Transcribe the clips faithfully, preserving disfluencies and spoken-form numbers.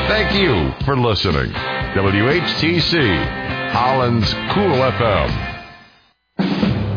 Thank you for listening. W H T C, Holland's Cool F M.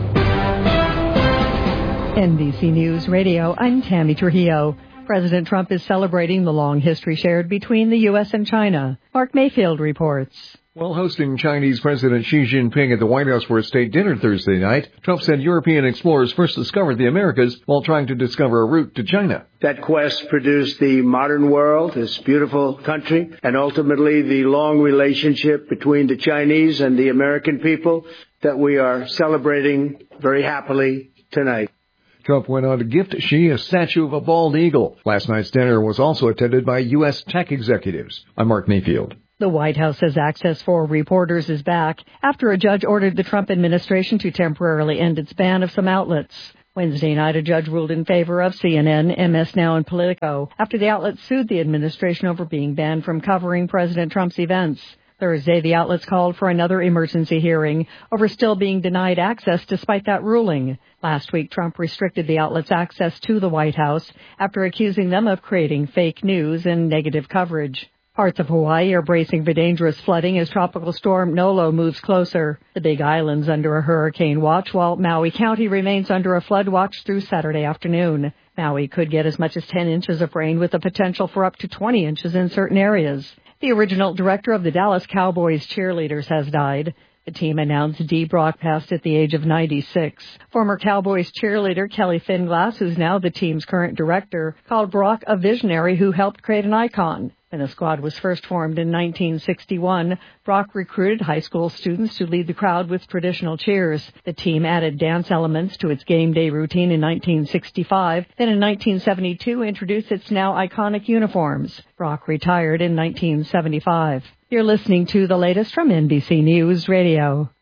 N B C News Radio, I'm Tammy Trujillo. President Trump is celebrating the long history shared between the U S and China. Mark Mayfield reports. While hosting Chinese President Xi Jinping at the White House for a state dinner Thursday night, Trump said European explorers first discovered the Americas while trying to discover a route to China. That quest produced the modern world, this beautiful country, and ultimately the long relationship between the Chinese and the American people that we are celebrating very happily tonight. Trump went on to gift Xi a statue of a bald eagle. Last night's dinner was also attended by U S tech executives. I'm Mark Mayfield. The White House says access for reporters is back after a judge ordered the Trump administration to temporarily end its ban of some outlets. Wednesday night, a judge ruled in favor of C N N, M S Now, and Politico after the outlets sued the administration over being banned from covering President Trump's events. Thursday, the outlets called for another emergency hearing over still being denied access despite that ruling. Last week, Trump restricted the outlets' access to the White House after accusing them of creating fake news and negative coverage. Parts of Hawaii are bracing for dangerous flooding as Tropical Storm Nolo moves closer. The Big Island's under a hurricane watch, while Maui County remains under a flood watch through Saturday afternoon. Maui could get as much as ten inches of rain with the potential for up to twenty inches in certain areas. The original director of the Dallas Cowboys cheerleaders has died. The team announced Dee Brock passed at the age of ninety-six. Former Cowboys cheerleader Kelly Finglass, who's now the team's current director, called Brock a visionary who helped create an icon. When the squad was first formed in nineteen sixty-one, Brock recruited high school students to lead the crowd with traditional cheers. The team added dance elements to its game day routine in nineteen sixty-five, then in nineteen seventy-two introduced its now iconic uniforms. Brock retired in nineteen seventy-five. You're listening to the latest from N B C News Radio.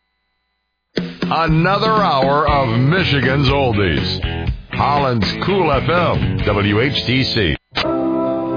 Another hour of Michigan's oldies. Holland's Cool F M, W H T C.